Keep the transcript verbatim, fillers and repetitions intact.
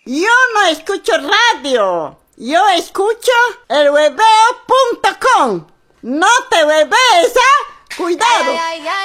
Yo no escucho radio. Yo escucho el hueveo punto com. No te huevees, ¿ah? Cuidado. Ay, ay, ay, ay.